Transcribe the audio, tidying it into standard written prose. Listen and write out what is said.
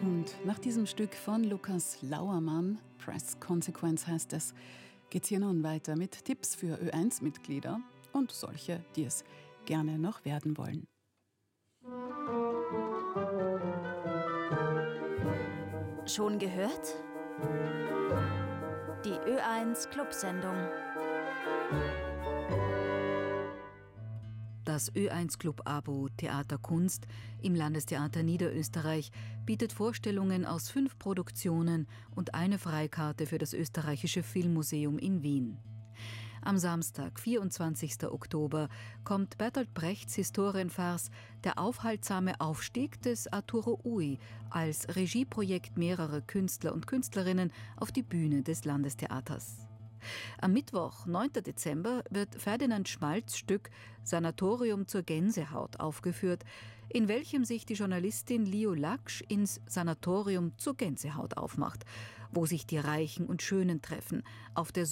Und nach diesem Stück von Lukas Lauermann, Press Consequence heißt es, geht's hier nun weiter mit Tipps für Ö1-Mitglieder und solche, die es gerne noch werden wollen. Schon gehört? Die Ö1 Clubsendung. Das Ö1 Club Abo Theater Kunst im Landestheater Niederösterreich bietet Vorstellungen aus 5 Produktionen und eine Freikarte für das Österreichische Filmmuseum in Wien. Am Samstag, 24. Oktober, kommt Bertolt Brechts Historienfarce Der aufhaltsame Aufstieg des Arturo Ui als Regieprojekt mehrerer Künstler und Künstlerinnen auf die Bühne des Landestheaters. Am Mittwoch, 9. Dezember, wird Ferdinand Schmalz' Stück Sanatorium zur Gänsehaut aufgeführt, in welchem sich die Journalistin Leo Laksch ins Sanatorium zur Gänsehaut aufmacht, wo sich die Reichen und Schönen treffen, auf der